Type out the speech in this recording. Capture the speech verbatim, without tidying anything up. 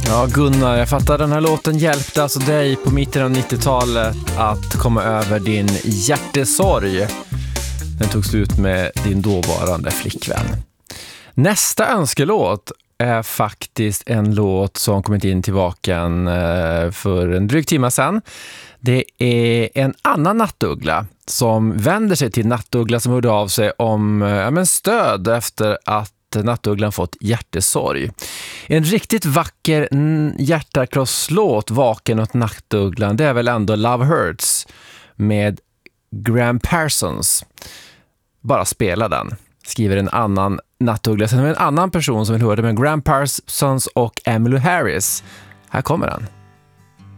Ja, Gunnar, jag fattar, den här låten hjälpte alltså dig på mitten av nittiotalet att komma över din hjärtesorg. Den tog slut med din dåvarande flickvän. Nästa önskelåt är faktiskt en låt som kommit in till Vaken för en dryg timme sedan. Det är en annan nattuggla som vänder sig till nattuggla som hörde av sig om ja, men stöd efter att nattugglan fått hjärtesorg. En riktigt vacker hjärtakrosslåt Vaken åt nattugglan, det är väl ändå Love Hurts med Graham Parsons. Bara spela den. Skriver en annan nattuggla. Sen är det en annan person som vill höra det med Graham Parsons och Emmylou Harris. Här kommer den.